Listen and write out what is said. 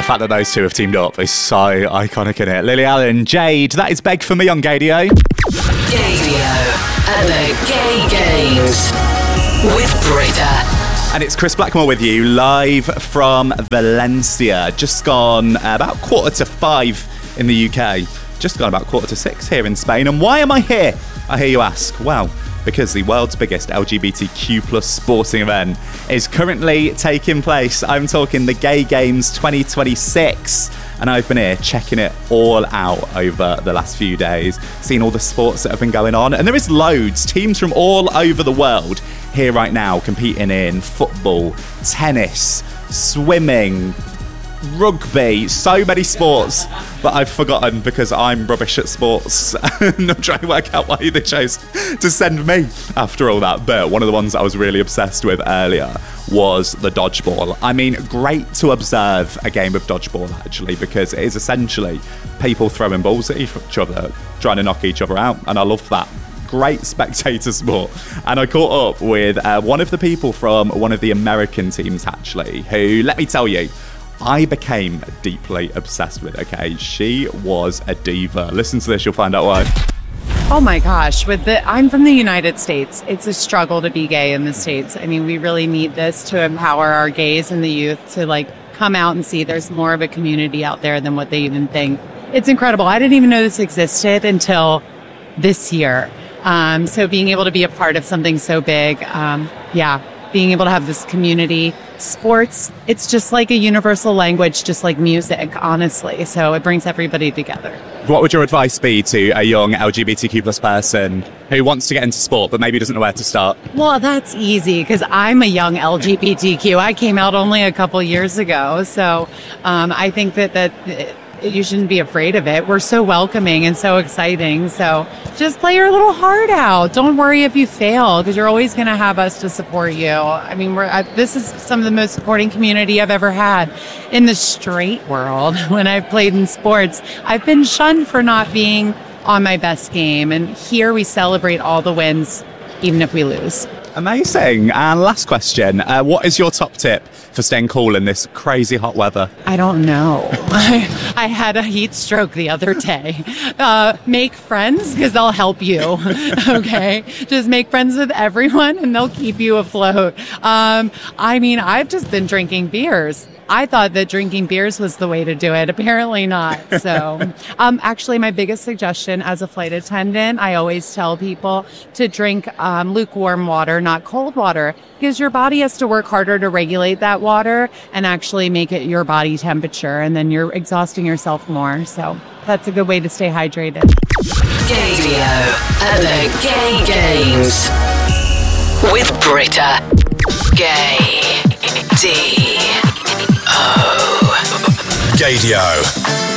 fact that those two have teamed up is so iconic in it. Lily Allen, Jade, that is Beg For Me on Gaydio. Gaydio at the Gay Games with Britta. And it's Chris Blackmore with you, live from Valencia. Just gone about 4:45 in the UK. Just gone about 5:45 here in Spain. And why am I here, I hear you ask? Well, because the world's biggest LGBTQ plus sporting event is currently taking place. I'm talking the Gay Games 2026. And I've been here checking it all out over the last few days, seeing all the sports that have been going on. And there is loads, teams from all over the world here right now competing in football, tennis, swimming, rugby, so many sports. But I've forgotten because I'm rubbish at sports. And I'm trying to work out why they chose to send me after all that. But one of the ones that I was really obsessed with earlier was the dodgeball. I mean, great to observe a game of dodgeball, actually, because it is essentially people throwing balls at each other, trying to knock each other out. And I love that. Great spectator sport. And I caught up with one of the people from one of the American teams, actually, who, let me tell you, I became deeply obsessed with. Okay, she was a diva. Listen to this, you'll find out why. Oh my gosh, I'm from the United States. It's a struggle to be gay in the States. I mean, we really need this to empower our gays and the youth to come out and see there's more of a community out there than what they even think. It's incredible. I didn't even know this existed until this year. So being able to be a part of something so big, being able to have this community, sports, it's just like a universal language, just like music, honestly. So it brings everybody together. What would your advice be to a young LGBTQ plus person who wants to get into sport but maybe doesn't know where to start? Well, that's easy because I'm a young LGBTQ. I came out only a couple years ago. So I think that you shouldn't be afraid of it. We're so welcoming and so exciting. So just play your little heart out. Don't worry if you fail because you're always going to have us to support you. I mean, this is some of the most supporting community I've ever had in the straight world. When I've played in sports, I've been shunned for not being on my best game. And here we celebrate all the wins, even if we lose. Amazing. And last question, what is your top tip for staying cool in this crazy hot weather? I don't know. I had a heat stroke the other day. Make friends because they'll help you. Okay? Just make friends with everyone and they'll keep you afloat. I mean, I've just been drinking beers. I thought that drinking beers was the way to do it. Apparently not. So, actually, my biggest suggestion as a flight attendant, I always tell people to drink lukewarm water, not cold water, because your body has to work harder to regulate that water and actually make it your body temperature, and then you're exhausting yourself more. So that's a good way to stay hydrated. Gaydio at the Gay Games with Britta. Gaydio. Gaydio.